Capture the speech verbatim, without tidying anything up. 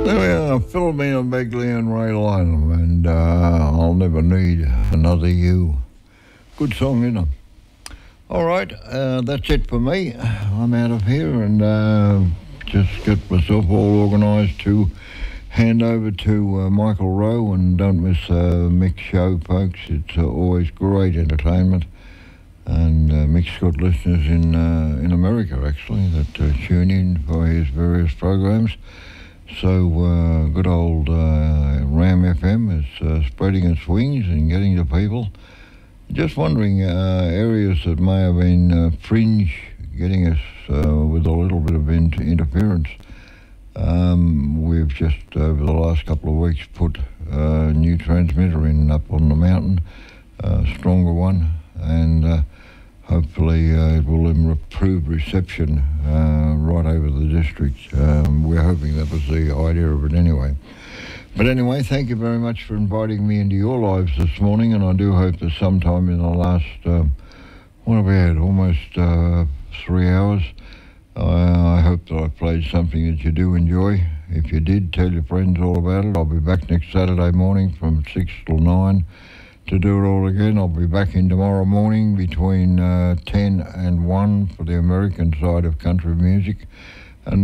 There we are, Philomena Begley and Ray Lynham, and uh, I'll Never Need Another You. Good song, isn't it? All right, uh, that's it for me. I'm out of here and uh, just get myself all organised to hand over to uh, Michael Rowe, and don't miss uh, Mick's show, folks. It's uh, always great entertainment. And uh, Mick's got listeners in uh, in America, actually, that uh, tune in for his various programs. So uh, good old uh, Ram F M is uh, spreading its wings and getting to people. Just wondering, uh, areas that may have been uh, fringe, getting us uh, with a little bit of in- interference. Um, we've just, over the last couple of weeks, put a new transmitter in up on the mountain, a stronger one, and uh, hopefully uh, it will improve reception uh, right over the district. Um, we're hoping that was the idea of it anyway. But anyway, thank you very much for inviting me into your lives this morning, and I do hope that sometime in the last, um, what have we had, almost uh, three hours, uh, I hope that I played something that you do enjoy. If you did, tell your friends all about it. I'll be back next Saturday morning from six till nine. To do it all again. I'll be back in tomorrow morning between uh, ten and one for the American side of country music.